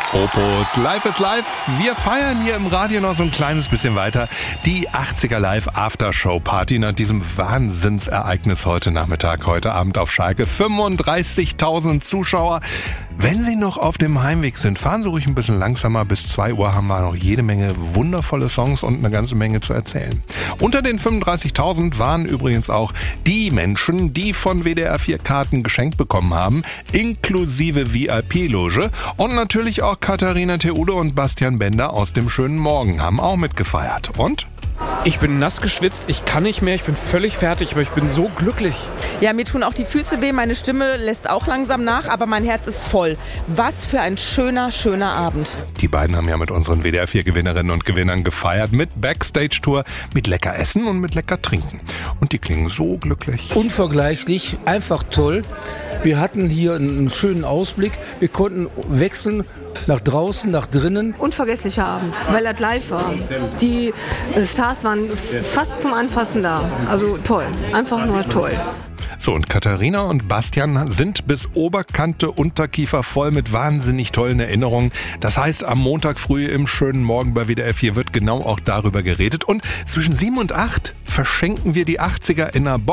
Opus, Live is Live. Wir feiern hier im Radio noch so ein kleines bisschen weiter die 80er Live Aftershow Party nach diesem Wahnsinnsereignis heute Nachmittag, heute Abend auf Schalke. 35.000 Zuschauer. Wenn Sie noch auf dem Heimweg sind, fahren Sie ruhig ein bisschen langsamer. Bis 2 Uhr haben wir noch jede Menge wundervolle Songs und eine ganze Menge zu erzählen. Unter den 35.000 waren übrigens auch die Menschen, die von WDR 4 Karten geschenkt bekommen haben, inklusive VIP-Loge. Und natürlich auch Katharina Theule und Bastian Bender aus dem schönen Morgen haben auch mitgefeiert. Und? Ich bin nass geschwitzt, ich kann nicht mehr, ich bin völlig fertig, aber ich bin so glücklich. Ja, mir tun auch die Füße weh, meine Stimme lässt auch langsam nach, aber mein Herz ist voll. Was für ein schöner, schöner Abend. Die beiden haben ja mit unseren WDR 4 Gewinnerinnen und Gewinnern gefeiert, mit Backstage-Tour, mit lecker Essen und mit lecker Trinken. Und die klingen so glücklich. Unvergleichlich, einfach toll. Wir hatten hier einen schönen Ausblick, wir konnten wechseln. Nach draußen, nach drinnen. Unvergesslicher Abend, weil das live war. Die Stars waren fast zum Anfassen da. Also toll, einfach nur toll. So, und Katharina und Bastian sind bis Oberkante Unterkiefer voll mit wahnsinnig tollen Erinnerungen. Das heißt, am Montag früh im schönen Morgen bei WDR 4 wird genau auch darüber geredet. Und zwischen 7 und 8 verschenken wir die 80er in einer